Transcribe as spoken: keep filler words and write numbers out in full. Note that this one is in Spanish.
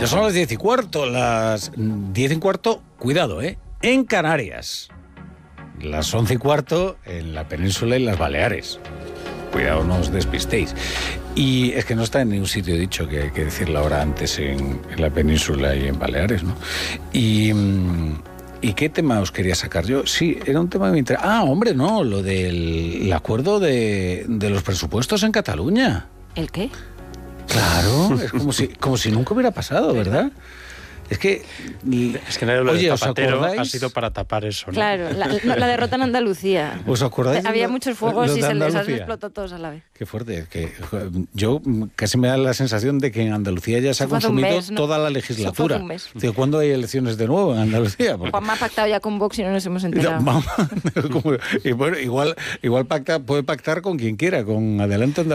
Ya son las diez y cuarto, las diez y cuarto, cuidado, ¿eh? En Canarias. Las once y cuarto en la península y las Baleares. Cuidado, no os despistéis. Y es que no está en ningún sitio dicho que hay que decir la hora antes en, en la península y en Baleares, ¿no? Y... ¿Y qué tema os quería sacar yo? Sí, era un tema que me interesa. Ah, hombre, no, lo del el acuerdo de, de los presupuestos en Cataluña. ¿El qué? Claro, es como si, como si nunca hubiera pasado, ¿verdad? Es que... Es que lo Oye, de ¿os Zapatero acordáis? ha sido para tapar eso, ¿no? Claro, la, la, la derrota en Andalucía. ¿Os acordáis? Había lo, muchos fuegos lo y de se les Andalucía? explotó todos a la vez. Qué fuerte. Que, yo casi me da la sensación de que en Andalucía ya se ha Eso fue hace un consumido mes, ¿no? toda la Eso legislatura. fue hace un mes. Digo, ¿cuándo hay elecciones de nuevo en Andalucía? Porque... Juanma ha pactado ya con Vox y no nos hemos enterado. Vamos, como- y bueno, igual, igual pacta, puede pactar con quien quiera, con Adelante Andalucía.